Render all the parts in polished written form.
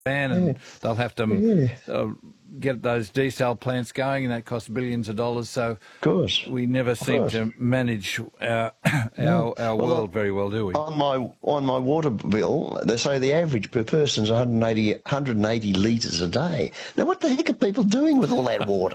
ban, and they'll have to get those desal plants going, and that costs billions of dollars. So, Of course, we never seem to manage our world very well, do we? On my water bill, they say the average per person is 180 litres a day. Now, what the heck are people doing with all that water?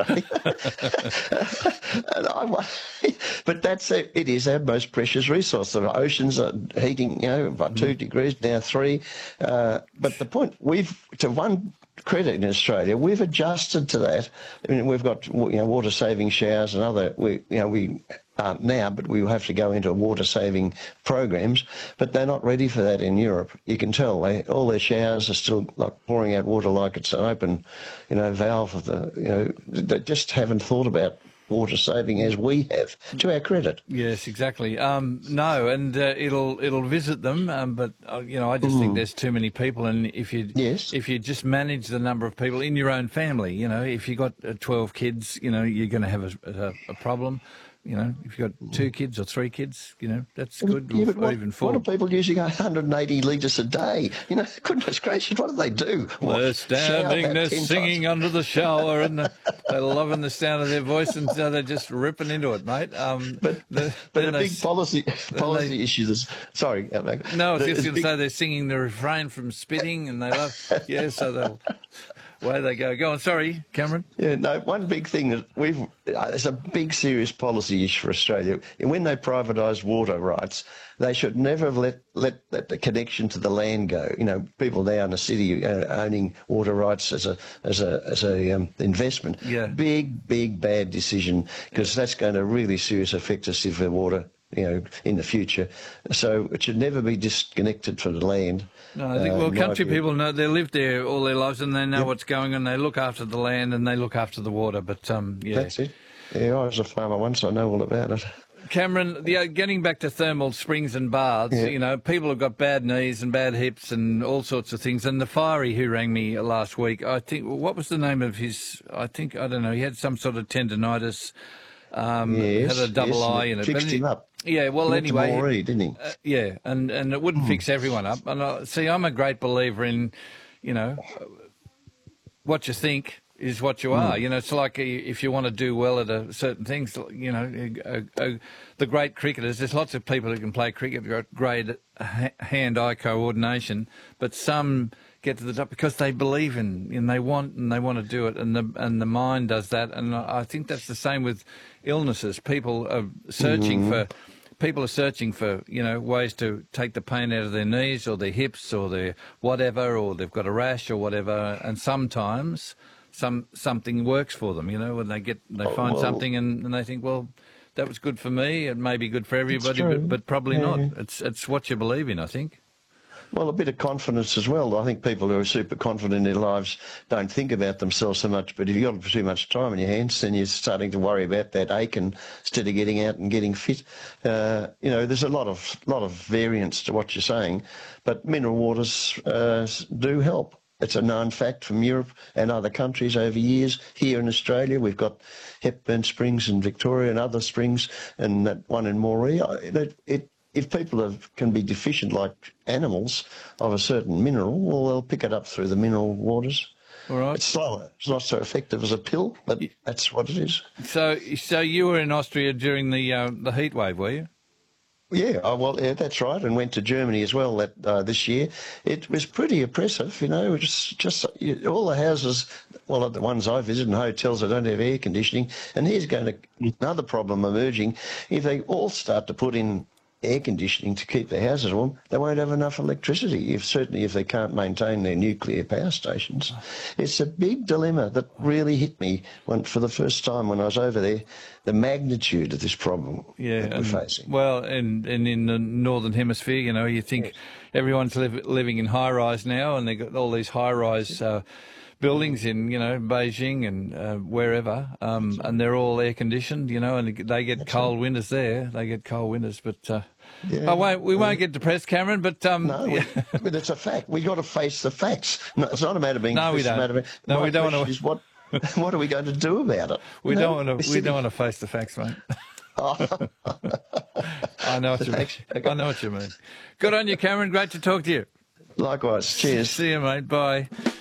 But it is our most precious resource. The oceans are heating, by 2 degrees, now 3. But the point, to one credit in Australia, we've adjusted to that. I mean, we've got water saving showers and other. We aren't now, but we will have to go into water saving programs. But they're not ready for that in Europe. You can tell all their showers are still like pouring out water like it's an open, valve of the. They just haven't thought about water saving as we have, to our credit. Yes, exactly. No, and it'll visit them, but I just think there's too many people, and if you just manage the number of people in your own family, if you got 12 kids, you're going to have a problem. If you've got 2 kids or 3 kids, that's good, or even 4. What are people using 180 litres a day? Goodness gracious, what do they do? They're standing there singing under the shower, and they're loving the sound of their voice, and so they're just ripping into it, mate. But a big policy issue is... Sorry. No, I was just going to say they're singing the refrain from Spitting, and they love... so they'll... Away they go. Go on, sorry, Cameron. Yeah, no, one big thing that it's a big serious policy issue for Australia. When they privatised water rights, they should never have let the connection to the land go. People now in the city owning water rights as a investment. Yeah. Big bad decision, because that's going to really seriously affect us if the water in the future. So it should never be disconnected from the land. No, I think, country people know, they live there all their lives, and they know what's going on. They look after the land and they look after the water, but That's it. Yeah, I was a farmer once, I know all about it. Cameron, getting back to thermal springs and baths, people have got bad knees and bad hips and all sorts of things. And the Fiery who rang me last week, I think, what was the name of his, I don't know, he had some sort of tendonitis, had a double eye in it. Fixed him up. Yeah, well, anyway. Moree, didn't he? And it wouldn't fix everyone up. And I'm a great believer in, what you think is what you are. It's like if you want to do well at certain things, the great cricketers, there's lots of people who can play cricket, who've got great hand-eye coordination, but some get to the top because they believe and they want to do it, and the mind does that. And I think that's the same with illnesses. People are searching for ways to take the pain out of their knees or their hips or their whatever, or they've got a rash or whatever, and sometimes something works for them, when they find something and they think, well, that was good for me, it may be good for everybody, but probably not. It's what you believe in, I think. Well, a bit of confidence as well. I think people who are super confident in their lives don't think about themselves so much, but if you've got too much time in your hands, then you're starting to worry about that ache instead of getting out and getting fit. There's a lot of variance to what you're saying, but mineral waters do help. It's a known fact from Europe and other countries over years. Here in Australia, we've got Hepburn Springs in Victoria and other springs, and that one in Moree. If people can be deficient like animals of a certain mineral, well, they'll pick it up through the mineral waters. All right. It's slower. It's not so effective as a pill, but that's what it is. So you were in Austria during the heat wave, were you? Yeah, that's right, and went to Germany as well this year. It was pretty oppressive, just all the houses, well, the ones I visited, and hotels that don't have air conditioning, and here's another problem emerging. If they all start to put in air conditioning to keep their houses warm, they won't have enough electricity, certainly if they can't maintain their nuclear power stations. It's a big dilemma that really hit me for the first time when I was over there, the magnitude of this problem that we're facing. Well, and in the Northern Hemisphere, you think everyone's living in high-rise now, and they've got all these high-rise buildings in, Beijing and wherever, and they're all air-conditioned, and they get cold winters there. They get cold winters, but... we won't get depressed, Cameron, but... but it's a fact. We've got to face the facts. No, it's not a matter of being... No, we don't. No, we don't want to... What are we going to do about it? We don't want to face the facts, mate. I know what you mean. I know what you mean. Good on you, Cameron. Great to talk to you. Likewise. Cheers. See you, mate. Bye.